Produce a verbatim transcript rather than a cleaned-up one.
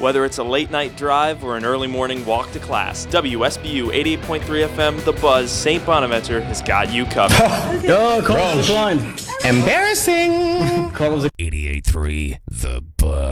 Whether it's a late-night drive or an early morning walk to class, W S B U eighty-eight point three F M, The Buzz, Saint Bonaventure has got you covered. Oh, call declined. Embarrassing. Call was eighty-eight point three The Buzz.